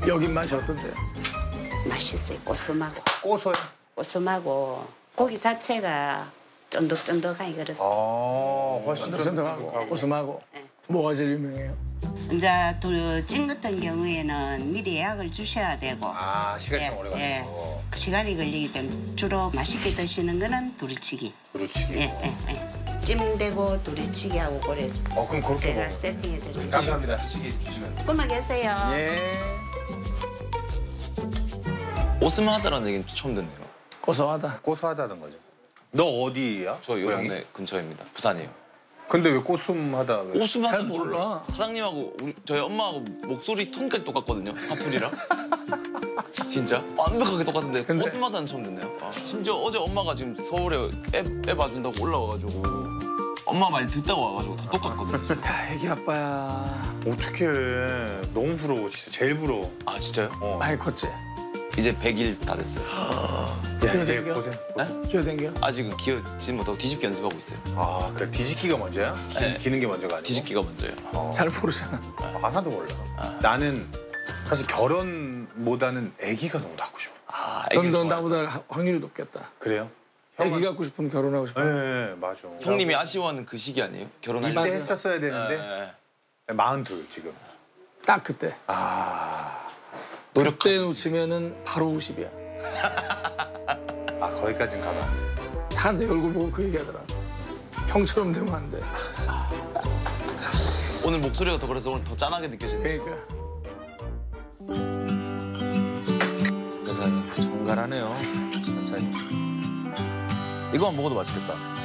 여긴 맛이 어떤데? 맛있어요. 고소하고. 고소해. 고소하고 고기 자체가 쫀득쫀득하게 그렇습니다. 훨씬 쫀득쫀득하고 고소하고. 네. 뭐가 제일 유명해요? 이제 찜 같은 경우에는 미리 예약을 주셔야 되고. 아, 시간이 좀 오래 예. 걸리고. 시간이 걸리기 때문에 주로 맛있게 드시는 거는 두리치기. 그렇지. 예. 찜되고 두리치기하고 그래. 그럼 그렇게 제가 먹어. 세팅해 드릴게요. 감사합니다. 그만 계세요. 예. 오스마하다라는 얘기는 처음 듣네요. 고소하다. 고소하다는 거죠. 너 어디야? 저 요 고향이? 동네 근처입니다. 부산이에요. 근데 왜 꼬숨하다? 왜? 오스마하다는 잘 몰라. 사장님하고 저희 엄마하고 목소리 톤까지 똑같거든요. 사투리랑. 진짜 완벽하게 똑같은데 근데- 오스마하다는 처음 듣네요. 심지어 어제 엄마가 지금 서울에 애 봐준다고 올라와가지고 엄마 말 듣다가 와가지고 더 똑같거든요. 야, 애기 아빠야. 어떡해. 너무 부러워. 진짜 제일 부러워. 아 진짜요? 많이 컸지? 이제 100일 다 됐어요. 야, 이제 생겨? 고생. 네? 기어댕겨? 아직은 기어지는 못하고 뒤집기 연습하고 있어요. 아, 그래. 뒤집기가 먼저야? 네. 기는 게 먼저가 아니고? 뒤집기가 먼저예요. 잘 모르잖아. 하나도 몰라. 나는 사실 결혼보다는 아기가 너무 낳고 싶어. 넌 좋아해서. 나보다 확률이 높겠다. 그래요? 애기 갖고 싶으면 결혼하고 싶어. 네, 맞아. 형님이 아쉬워하는 그 시기 아니에요? 결혼할 이때 맞아요. 했었어야 되는데 네. 42 지금. 딱 그때. 노력. 그때 놓치면은 바로 50이야. 거기까진 가면 안 돼. 다 내 얼굴 보고 그 얘기하더라. 형처럼 되면 안 돼. 오늘 목소리가 더 그래서 오늘 더 짠하게 느껴지네. 그러니까. 여사님 정갈하네요. 여사님. 이거 안 먹어도 맛있겠다.